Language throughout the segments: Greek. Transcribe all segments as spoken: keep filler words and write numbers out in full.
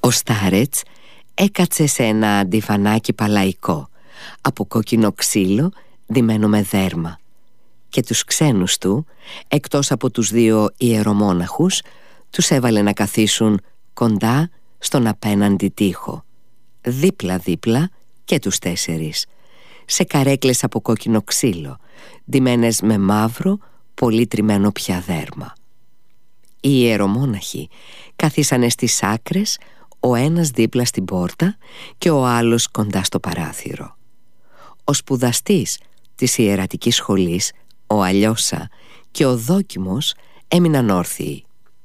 Ο Στάρετς έκατσε σε ένα ντιβανάκι παλαϊκό από κόκκινο ξύλο ντυμένο με δέρμα και τους ξένους του, εκτός από τους δύο ιερομόναχους, τους έβαλε να καθίσουν κοντά στον απέναντι τοίχο, δίπλα-δίπλα και τους τέσσερις, σε καρέκλες από κόκκινο ξύλο, ντυμένες με μαύρο, πολύ τριμμένο πια δέρμα. Οι ιερομόναχοι καθίσανε στις άκρες, ο ένας δίπλα στην πόρτα και ο άλλος κοντά στο παράθυρο. Ο σπουδαστής της ιερατικής σχολής, ο Αλιώσα, και ο δόκιμος έμειναν όρθιοι.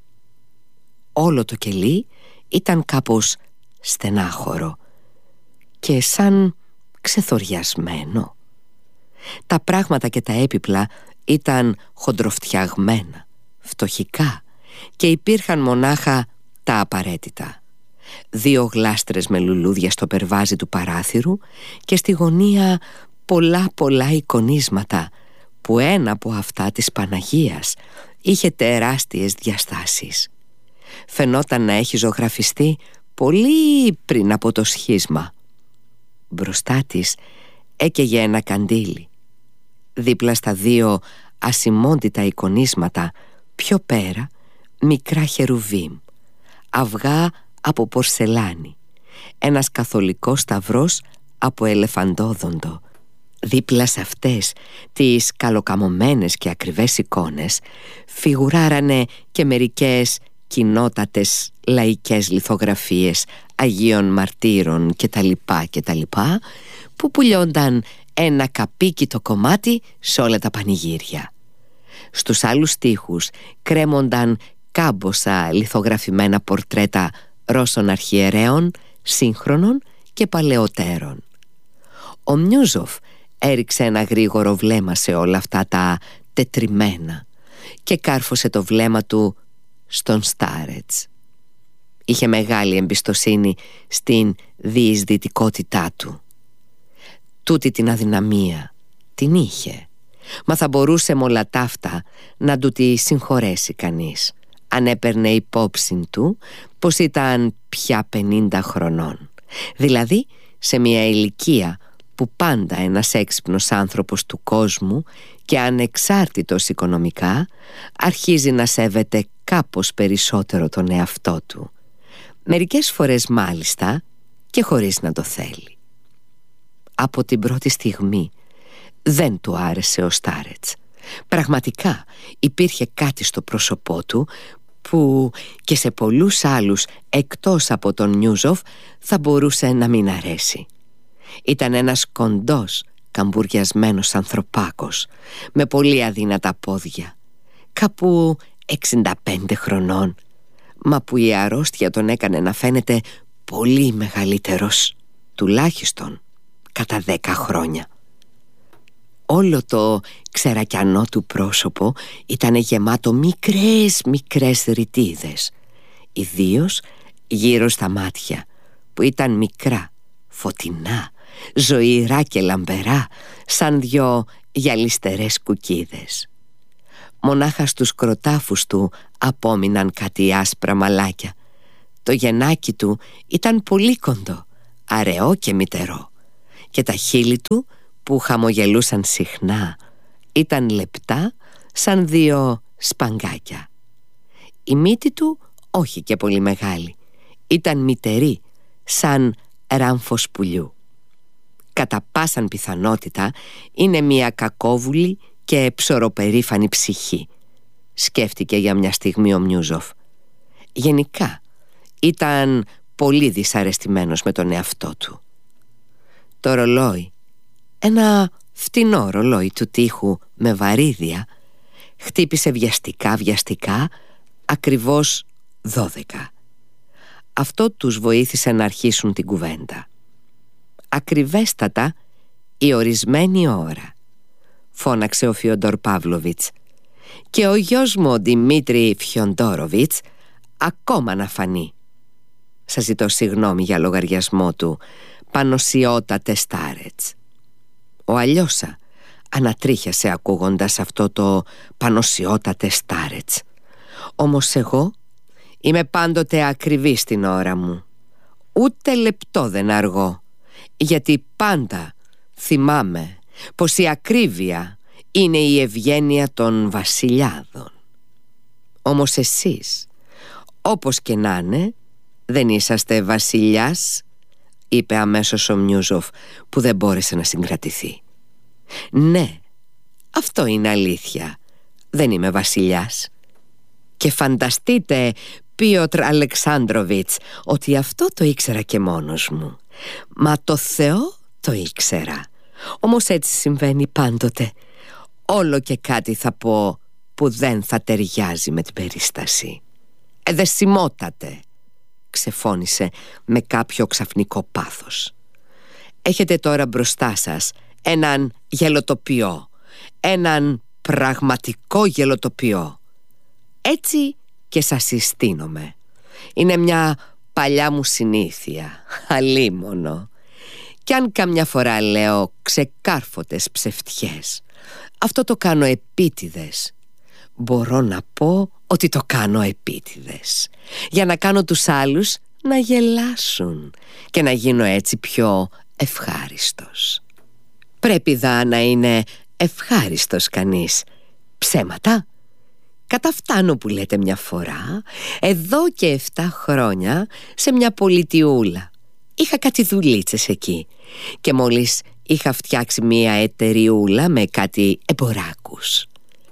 Όλο το κελί ήταν κάπως στενάχωρο και σαν ξεθοριασμένο. Τα πράγματα και τα έπιπλα ήταν χοντροφτιαγμένα, φτωχικά, και υπήρχαν μονάχα τα απαραίτητα. Δύο γλάστρες με λουλούδια στο περβάζι του παράθυρου και στη γωνία πολλά πολλά εικονίσματα, που ένα από αυτά της Παναγίας είχε τεράστιες διαστάσεις. Φαινόταν να έχει ζωγραφιστεί πολύ πριν από το σχίσμα. Μπροστά της έκαιγε ένα καντήλι. Δίπλα στα δύο ασημόντητα εικονίσματα, πιο πέρα, μικρά χερουβίμ, αυγά από πορσελάνη, ένας καθολικός σταυρός από ελεφαντόδοντο. Δίπλα σε αυτές τις καλοκαμωμένες και ακριβές εικόνες φιγουράρανε και μερικές κοινότατες λαϊκές λιθογραφίες Αγίων Μαρτύρων και τα λοιπά και τα λοιπά, που πουλιόνταν ένα καπίκι κομμάτι σε όλα τα πανηγύρια. Στους άλλους τοίχους κρέμονταν κάμποσα λιθογραφημένα πορτρέτα Ρώσων αρχιερέων, σύγχρονων και παλαιότερων. Ο Μιούζοφ έριξε ένα γρήγορο βλέμμα σε όλα αυτά τα τετριμένα και κάρφωσε το βλέμμα του στον Στάρετς. Είχε μεγάλη εμπιστοσύνη στην διεισδυτικότητά του. Τούτη την αδυναμία την είχε, μα θα μπορούσε με όλα ταύτα να του τη συγχωρέσει κανείς, αν έπαιρνε υπόψη του πως ήταν πια πενήντα χρονών, δηλαδή σε μια ηλικία που πάντα ένας έξυπνος άνθρωπος του κόσμου και ανεξάρτητος οικονομικά αρχίζει να σέβεται κάπως περισσότερο τον εαυτό του, μερικές φορές μάλιστα και χωρίς να το θέλει. Από την πρώτη στιγμή δεν του άρεσε ο Στάρετς. Πραγματικά υπήρχε κάτι στο πρόσωπό του που και σε πολλούς άλλους εκτός από τον Μιούζοφ θα μπορούσε να μην αρέσει. Ήταν ένας κοντός, καμπουριασμένος ανθρωπάκος με πολύ αδύνατα πόδια, κάπου εξήντα πέντε χρονών, μα που η αρρώστια τον έκανε να φαίνεται πολύ μεγαλύτερος, τουλάχιστον κατά δέκα χρόνια. Όλο το ξερακιανό του πρόσωπο ήταν γεμάτο μικρές μικρές ρητίδες, ιδίως γύρω στα μάτια, που ήταν μικρά, φωτεινά, ζωηρά και λαμπερά, σαν δυο γυαλιστερές κουκίδες. Μονάχα στους κροτάφους του απόμειναν κάτι άσπρα μαλάκια. Το γεννάκι του ήταν πολύ κοντό, αραιό και μυτερό, και τα χείλη του, που χαμογελούσαν συχνά, ήταν λεπτά σαν δύο σπαγκάκια. Η μύτη του όχι και πολύ μεγάλη, ήταν μυτερή σαν ράμφος πουλιού. Κατά πάσαν πιθανότητα είναι μια κακόβουλη και ψωροπερήφανη ψυχή, σκέφτηκε για μια στιγμή ο Μιούζοφ. Γενικά ήταν πολύ δυσαρεστημένος με τον εαυτό του. Το ρολόι, ένα φτηνό ρολόι του τοίχου με βαρύδια, χτύπησε βιαστικά βιαστικά ακριβώς δώδεκα. Αυτό τους βοήθησε να αρχίσουν την κουβέντα. Ακριβέστατα η ορισμένη ώρα, φώναξε ο Φιοντόρ Παύλοβιτς, και ο γιος μου ο Δημήτρη Φιοντόροβιτς ακόμα να φανεί. Σας ζητώ συγγνώμη για λογαριασμό του, Πανωσιότατε Στάρετς. Ο Αλιώσα ανατρίχιασε ακούγοντας αυτό το Πανωσιότατε Στάρετς. Όμως εγώ είμαι πάντοτε ακριβής στην ώρα μου. Ούτε λεπτό δεν αργώ, γιατί πάντα θυμάμαι πως η ακρίβεια είναι η ευγένεια των βασιλιάδων. Όμως εσείς, όπως και να είναι, δεν είσαστε βασιλιάς, είπε αμέσως ο Μιούζοφ, που δεν μπόρεσε να συγκρατηθεί. Ναι, αυτό είναι αλήθεια. Δεν είμαι βασιλιάς. Και φανταστείτε, Πίοτρ Αλεξάνδροβιτς, ότι αυτό το ήξερα και μόνος μου. Μα το Θεό το ήξερα. Όμως έτσι συμβαίνει πάντοτε. Όλο και κάτι θα πω που δεν θα ταιριάζει με την περίσταση. «Εδεσιμότατε», ξεφώνησε με κάποιο ξαφνικό πάθος. «Έχετε τώρα μπροστά σας έναν γελοτοποιό, έναν πραγματικό γελοτοποιό. Έτσι και σας συστήνομαι. Είναι μια παλιά μου συνήθεια, αλίμονο. Κι αν καμιά φορά λέω ξεκάρφωτες ψευτιές, αυτό το κάνω επίτηδες. Μπορώ να πω ότι το κάνω επίτηδες, για να κάνω τους άλλους να γελάσουν και να γίνω έτσι πιο ευχάριστος. Πρέπει δα να είναι ευχάριστος κανείς. Ψέματα? Καταφτάνω που λέτε μια φορά, εδώ και εφτά χρόνια, σε μια πολιτιούλα. Είχα κάτι δουλίτσες εκεί και μόλις είχα φτιάξει μια εταιριούλα με κάτι εμποράκους.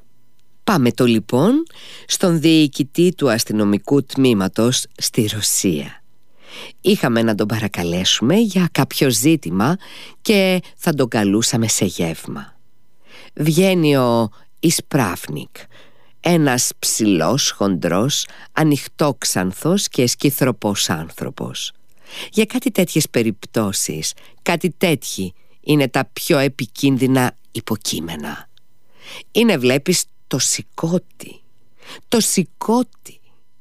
Πάμε το λοιπόν στον διοικητή του αστυνομικού τμήματος στη Ρωσία. Είχαμε να τον παρακαλέσουμε για κάποιο ζήτημα και θα τον καλούσαμε σε γεύμα. Βγαίνει ο Ισπράφνικ, ένας ψηλός, χοντρός, ανοιχτόξανθος και σκυθροπός άνθρωπος. Για κάτι τέτοιες περιπτώσεις, κάτι τέτοιοι είναι τα πιο επικίνδυνα υποκείμενα. Είναι, βλέπεις, το σηκώτη. Το σηκώτη.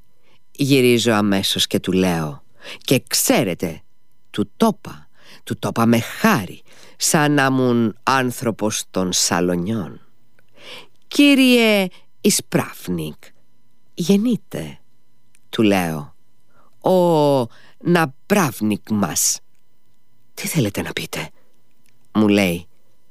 Γυρίζω αμέσως και του λέω, και ξέρετε, του τόπα, του τόπα με χάρη, σαν να ήμουν άνθρωπος των σαλονιών. «Κύριε Ισπράφνικ, γεννείτε», του λέω, «ο Ναπράβνικ μας». «Τι θέλετε να πείτε?» μου λέει.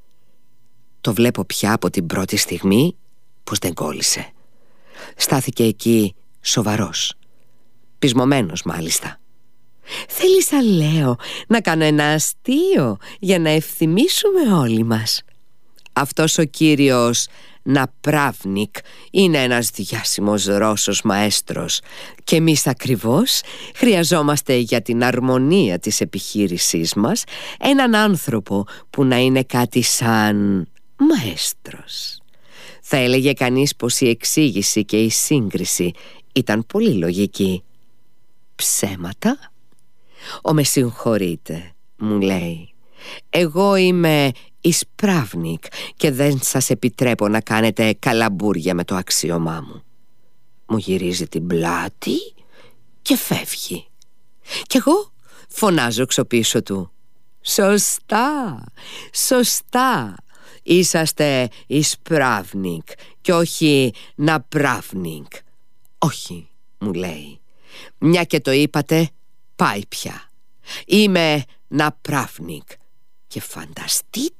Το βλέπω πια από την πρώτη στιγμή πως δεν κόλλησε. Στάθηκε εκεί σοβαρός, πεισμωμένος μάλιστα. «Θέλησα, λέω, να κάνω ένα αστείο για να ευθυμίσουμε όλοι μας. Αυτός ο κύριος Ναπράβνικ είναι ένας διάσημος Ρώσος μαέστρος και εμείς ακριβώς χρειαζόμαστε για την αρμονία της επιχείρησής μας έναν άνθρωπο που να είναι κάτι σαν μαέστρος. Θα έλεγε κανείς πως η εξήγηση και η σύγκριση ήταν πολύ λογική. Ψέματα? «Ω, με συγχωρείτε», μου λέει, «εγώ είμαι Ισπράβνικ και δεν σας επιτρέπω να κάνετε καλαμπούρια με το αξίωμά μου». Μου γυρίζει την πλάτη και φεύγει. Κι εγώ φωνάζω ξοπίσω του, «Σωστά, σωστά, είσαστε Ισπράβνικ και όχι Ναπράβνικ». «Όχι», μου λέει, «μια και το είπατε, πάει πια. Είμαι Ναπράβνικ». Και φανταστείτε